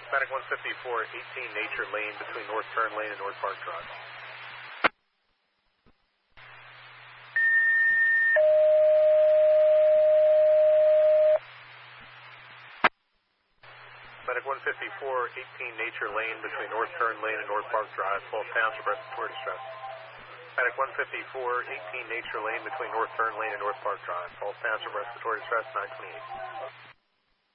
Medic 154, 18 Nature Lane between North Turn Lane and North Park Drive. Medic 154, 18 Nature Lane between North Turn Lane and North Park Drive, Falls Township, respiratory distress. Medic 154, 18 Nature Lane between North Turn Lane and North Park Drive, Falls Township, respiratory distress, 928.